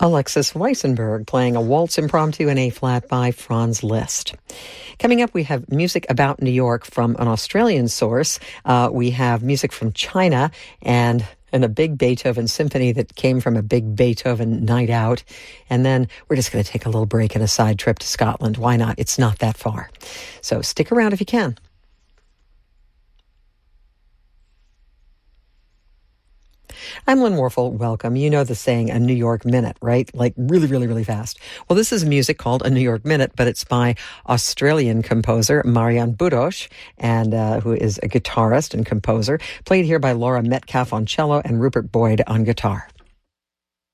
Alexis Weissenberg playing a waltz impromptu in A-flat by Franz Liszt. Coming up, we have music about New York from an Australian source. We have music from China and a big Beethoven symphony that came from a big Beethoven night out. And then we're just going to take a little break and a side trip to Scotland. Why not? It's not that far. So stick around if you can. I'm Lynn Warfel. Welcome. You know the saying, a New York minute, right? Like really, really, really fast. Well, this is music called A New York Minute, but it's by Australian composer Marianne Budosh, and who is a guitarist and composer, played here by Laura Metcalf on cello and Rupert Boyd on guitar.